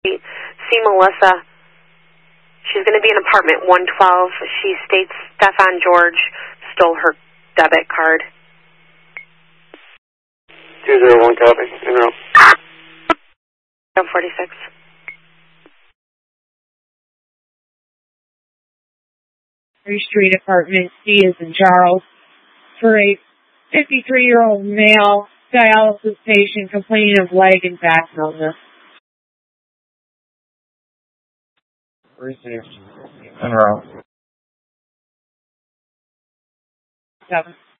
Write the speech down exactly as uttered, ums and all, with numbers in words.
See Melissa. She's going to be in apartment one twelve. She states Stefan George stole her debit card. two zero one copy. In row. forty-six. Free Street apartment, C is in Charles, for a fifty-three-year-old male dialysis patient complaining of leg and back numbness. Received. En route. Seven.